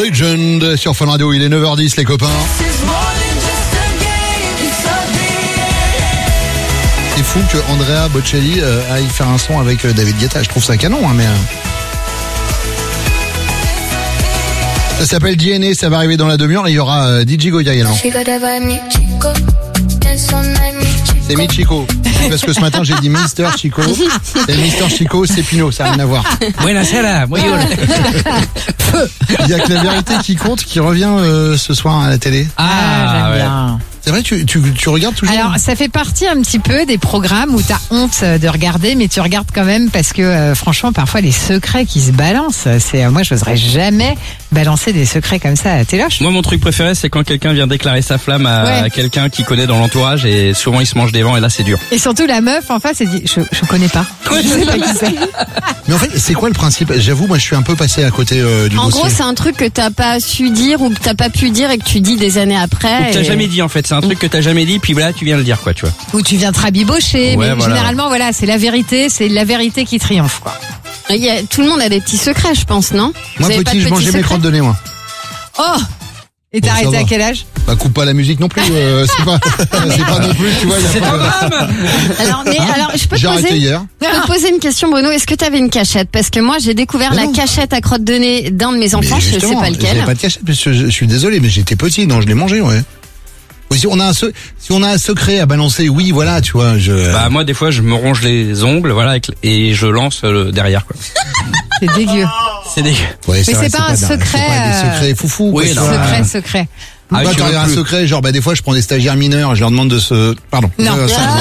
Legend sur Fun Radio, il est 9h10 les copains. C'est fou que Andrea Bocelli aille faire un son avec David Guetta, je trouve ça canon mais... Ça s'appelle DNA, ça va arriver dans la demi-heure et il y aura DJ Goya également. C'est Michiko. Parce que ce matin j'ai dit Mister Chico. Et Mister Chico, c'est Pinot, ça n'a rien à voir. Buonasera, Il y a que la vérité qui compte qui revient ce soir à la télé. J'aime bien. C'est vrai, tu regardes toujours? Alors, ça fait partie un petit peu des programmes où t'as honte de regarder, mais tu regardes quand même parce que franchement, parfois les secrets qui se balancent, moi je n'oserais jamais balancer des secrets comme ça à téloche. Moi, mon truc préféré, c'est quand quelqu'un vient déclarer sa flamme à quelqu'un qui connaît dans l'entourage et souvent il se mange des vents et là c'est dur. Et surtout la meuf en face, elle dit je connais pas. Je sais pas qui c'est. Mais en fait, c'est quoi le principe? J'avoue, moi je suis un peu passé à côté du dossier. En gros, c'est un truc que t'as pas su dire ou que t'as pas pu dire et que tu dis des années après. Ou que t'as jamais dit en fait, c'est un truc que t'as jamais dit puis voilà, tu viens le dire quoi, tu vois. Ou tu viens te rabibocher, Ouais, mais voilà. généralement voilà, c'est la vérité qui triomphe quoi. Tout le monde a des petits secrets, je pense, non? Moi Vous avez pas petit, de je petits mangeais mes secrets crottes de nez moi. Oh. Et t'as Bon, ça arrêté va. à quel âge? Bah coupe pas la musique non plus, c'est pas non plus, tu vois. C'est ton drame. Alors, je peux te J'ai arrêté poser. hier. Je peux te poser une question, Bruno. Est-ce que tu avais une cachette? Parce que moi, j'ai découvert Mais la non. cachette à crotte de nez d'un de mes enfants. Mais Je sais justement, pas lequel. J'avais pas de cachette, parce que je suis désolé, mais j'étais petit, non, je l'ai mangé, ouais. Oui, si on a un secret à balancer, oui, voilà, tu vois, Bah moi des fois je me ronge les ongles voilà et je lance derrière quoi. C'est dégueu. C'est dégueu. Ouais, Mais c'est pas un secret, C'est pas des secrets foufou. oui, quoi, non. tu vois. Secret. Ah, Toi, je t'aurais veux un plus. secret, genre, bah, des fois, je prends des stagiaires mineurs, je leur demande de se, pardon. Non.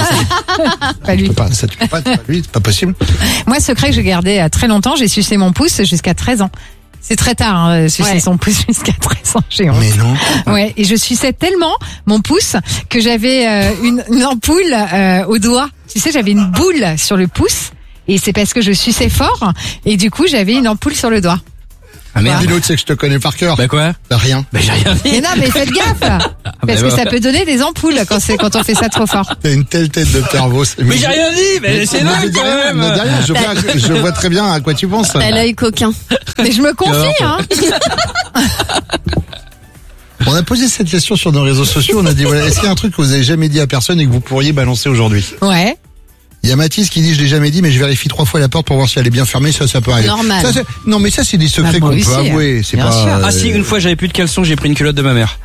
Pas lui. Ça, tu peux pas, c'est pas lui, c'est pas possible. Moi, secret que j'ai gardé très longtemps, j'ai sucé mon pouce jusqu'à 13 ans. C'est très tard, sucer son pouce jusqu'à 13 ans, j'ai honte. Mais non. Ouais, et je suçais tellement mon pouce que j'avais une ampoule au doigt. Tu sais, j'avais une boule sur le pouce et c'est parce que je suçais fort et du coup, j'avais une ampoule sur le doigt. Ah merde. Dis-le, tu sais que je te connais par cœur. Bah quoi? Bah, rien. Bah j'ai rien dit. Mais non, mais faites gaffe parce que ça peut donner des ampoules quand on fait ça trop fort. T'as une telle tête de pervos. Mais j'ai rien dit, mais c'est Non, dingue mais dis quand rien, même. ne dis rien, je vois très bien à quoi tu penses. Elle a eu coquin. Mais je me confie, hein. On a posé cette question sur nos réseaux sociaux, on a dit, voilà, est-ce qu'il y a un truc que vous avez jamais dit à personne et que vous pourriez balancer aujourd'hui? Ouais. Il y a Mathis qui dit, je l'ai jamais dit, mais je vérifie 3 fois la porte pour voir si elle est bien fermée, ça peut arriver. Normal. Ça, non, mais ça, c'est des secrets Bah, moi qu'on peut aussi, avouer, c'est bien pas... sûr. Ah si, une fois j'avais plus de caleçon, j'ai pris une culotte de ma mère.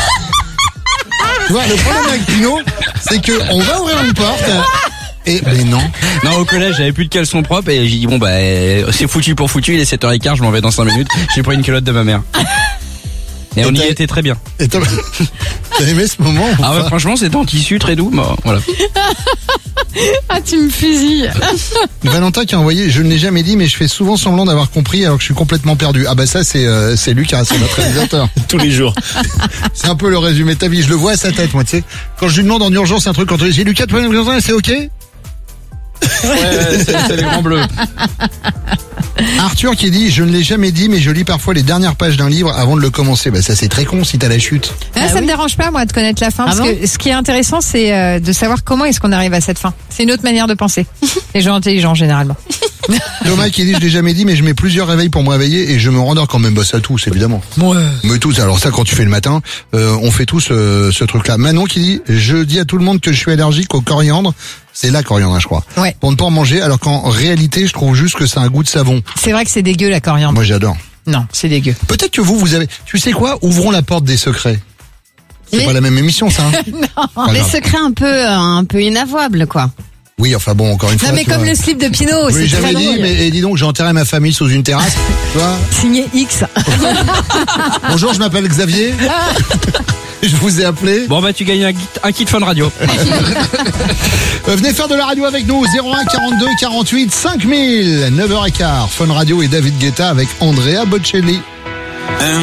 Tu vois, le problème avec Pino, c'est que on va ouvrir une porte, mais non. Non, au collège, j'avais plus de caleçon propre et j'ai dit bon bah c'est foutu pour foutu, il est 7h15, je m'en vais dans 5 minutes. J'ai pris une culotte de ma mère. Et on y était très bien. Et t'as aimé ce moment ou Ah ouais, pas? franchement, c'était en tissu très doux, bah, voilà. Ah, tu me fusilles. Valentin qui a envoyé, je ne l'ai jamais dit, mais je fais souvent semblant d'avoir compris alors que je suis complètement perdu. Ah bah ça, c'est Lucas, c'est notre réalisateur. Tous les jours. C'est un peu le résumé de ta vie, je le vois à sa tête, moi, tu sais. Quand je lui demande en urgence un truc, quand je dis Lucas, tu peux une urgence, c'est ok? Ouais, c'est les grands bleus. Arthur qui dit, je ne l'ai jamais dit, mais je lis parfois les dernières pages d'un livre avant de le commencer. Bah ça c'est très con si t'as la chute. Ça me dérange pas, moi, de connaître la fin, parce que ce qui est intéressant, c'est de savoir comment est-ce qu'on arrive à cette fin. C'est une autre manière de penser. Les gens intelligents, généralement. Thomas qui dit, je l'ai jamais dit, mais je mets plusieurs réveils pour me réveiller et je me rendors quand même. Bah ça tous, évidemment. Ouais. Mais tous, alors ça quand tu fais le matin, on fait tous ce truc-là. Manon qui dit, je dis à tout le monde que je suis allergique au coriandre. C'est la coriandre, je crois. Ouais. Pour ne pas en manger, alors qu'en réalité, je trouve juste que ça a un goût de savon. C'est vrai que c'est dégueu, la coriandre. Moi j'adore. Non, c'est dégueu. Peut-être que vous avez... Tu sais quoi? Ouvrons la porte des secrets. C'est Mais- pas la même émission, ça. Hein Pas Les grave. secrets un peu inavouables, quoi. Oui, enfin bon, encore une fois. Non, mais tu comme vois. le slip de Pinot, Oui, c'est j'avais très dit, drôle. mais dis donc, j'ai enterré ma famille sous une terrasse. Tu vois. Signé X. Bonjour, je m'appelle Xavier. Je vous ai appelé. Bon bah tu gagnes un kit Fun Radio. Venez faire de la radio avec nous. 01 42 48 5000. 9h15. Fun Radio et David Guetta avec Andrea Bocelli.